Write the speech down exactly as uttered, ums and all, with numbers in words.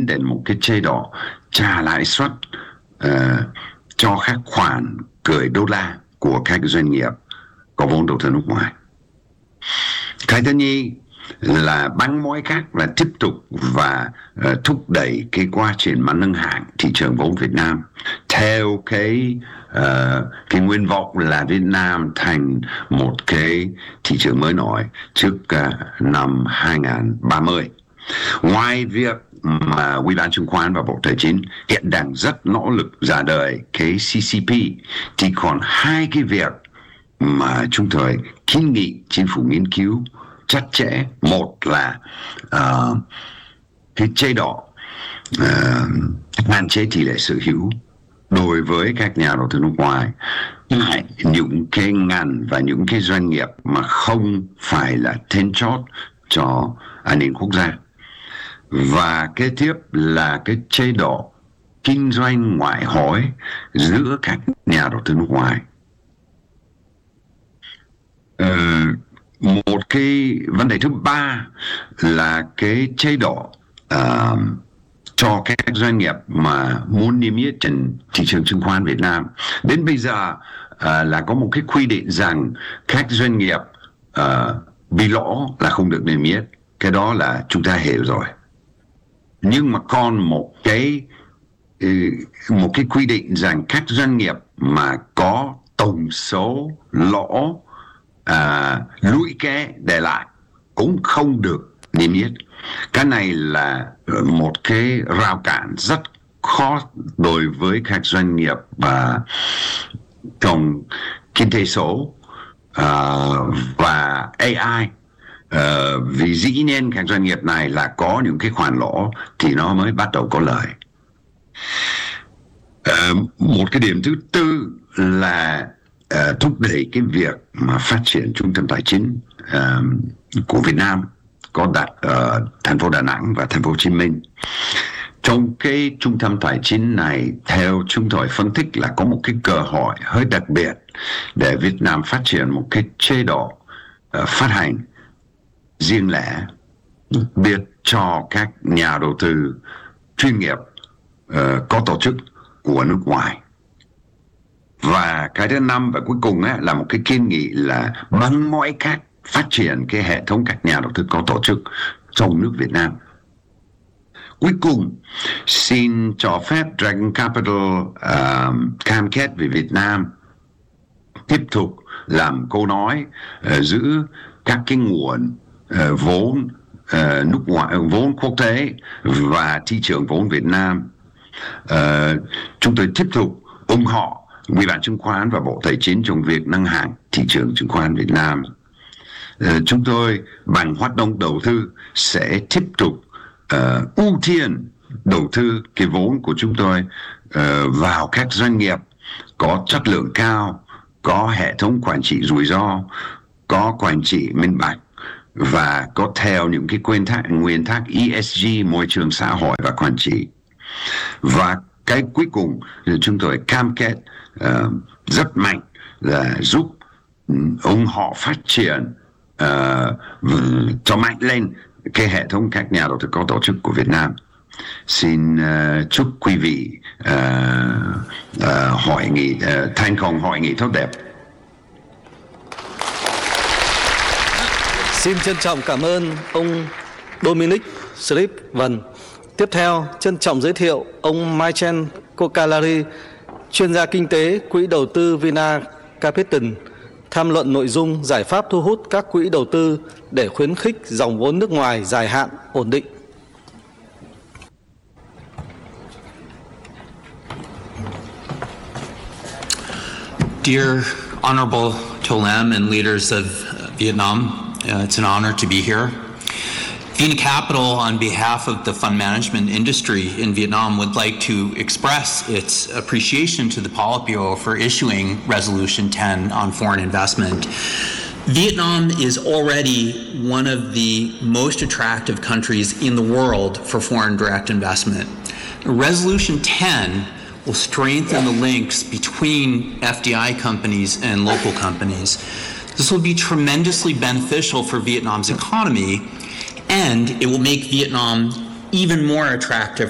tiến đến một cái chế độ trả lãi suất uh, cho các khoản gửi đô la của các doanh nghiệp có vốn đầu tư nước ngoài. Cái thứ nhì là bằng mọi cách là tiếp tục và uh, thúc đẩy cái quá trình mà nâng hạng thị trường vốn Việt Nam theo cái uh, cái nguyện vọng là Việt Nam thành một cái thị trường mới nổi trước uh, năm hai nghìn ba mươi. Ngoài việc mà Ủy ban chứng khoán và Bộ Tài chính hiện đang rất nỗ lực ra đời cái xê xê pê, thì còn hai cái việc mà chúng tôi kiến nghị chính phủ nghiên cứu chặt chẽ. Một là uh, cái chế độ uh, hạn chế tỷ lệ sở hữu đối với các nhà đầu tư nước ngoài tại những cái ngành và những cái doanh nghiệp mà không phải là then chốt cho an ninh quốc gia. Và kế tiếp là cái chế độ kinh doanh ngoại hối giữa các nhà đầu tư nước ngoài. Ờ, một cái vấn đề thứ ba là cái chế độ uh, cho các doanh nghiệp mà muốn niêm yết trên thị trường chứng khoán Việt Nam. Đến bây giờ uh, là có một cái quy định rằng các doanh nghiệp uh, bị lỗ là không được niêm yết. Cái đó là chúng ta hiểu rồi. Nhưng mà còn một cái một cái quy định rằng các doanh nghiệp mà có tổng số lỗ à, lũy kế để lại cũng không được niêm yết. Cái này là một cái rào cản rất khó đối với các doanh nghiệp và trong kinh tế số à, và a i. Uh, vì dĩ nhiên các doanh nghiệp này là có những cái khoản lỗ thì nó mới bắt đầu có lời. Uh, một cái điểm thứ tư là uh, thúc đẩy cái việc mà phát triển trung tâm tài chính uh, của Việt Nam có đặt ở uh, thành phố Đà Nẵng và thành phố Hồ Chí Minh. Trong cái trung tâm tài chính này, theo chúng tôi phân tích là có một cái cơ hội hơi đặc biệt để Việt Nam phát triển một cái chế độ uh, phát hành riêng lẻ biệt cho các nhà đầu tư chuyên nghiệp uh, có tổ chức của nước ngoài. Và cái thứ năm và cuối cùng ấy, là một cái kiến nghị là bằng mọi cách phát triển cái hệ thống các nhà đầu tư có tổ chức trong nước Việt Nam. Cuối cùng xin cho phép Dragon Capital uh, cam kết về Việt Nam tiếp tục làm câu nói uh, giữ các cái nguồn Uh, vốn uh, nước ngoài, vốn quốc tế và thị trường vốn Việt Nam. Uh, chúng tôi tiếp tục ủng hộ Ủy ban chứng khoán và Bộ Tài chính trong việc nâng hạng thị trường chứng khoán Việt Nam. Uh, chúng tôi bằng hoạt động đầu tư sẽ tiếp tục uh, ưu tiên đầu tư cái vốn của chúng tôi uh, vào các doanh nghiệp có chất lượng cao, có hệ thống quản trị rủi ro, có quản trị minh bạch và có theo những cái nguyên tắc, nguyên tắc E S G, môi trường xã hội và quản trị. Và cái cuối cùng thì chúng tôi cam kết uh, rất mạnh là giúp ủng hộ phát triển uh, cho mạnh lên cái hệ thống các nhà đầu tư có tổ chức của Việt Nam. Xin uh, chúc quý vị uh, uh, hội nghị uh, thành công, hội nghị tốt đẹp. Xin trân trọng cảm ơn ông Dominic Srivvan. Tiếp theo, trân trọng giới thiệu ông Michael Kokalari, chuyên gia kinh tế, quỹ đầu tư Vina Capital, tham luận nội dung giải pháp thu hút các quỹ đầu tư để khuyến khích dòng vốn nước ngoài dài hạn ổn định. Dear Honorable Tolem and leaders of Vietnam, Uh, it's an honor to be here. Vina Capital, on behalf of the fund management industry in Vietnam, would like to express its appreciation to the Politburo for issuing Resolution ten on foreign investment. Vietnam is already one of the most attractive countries in the world for foreign direct investment. Resolution ten will strengthen the links between F D I companies and local companies. This will be tremendously beneficial for Vietnam's economy, and it will make Vietnam even more attractive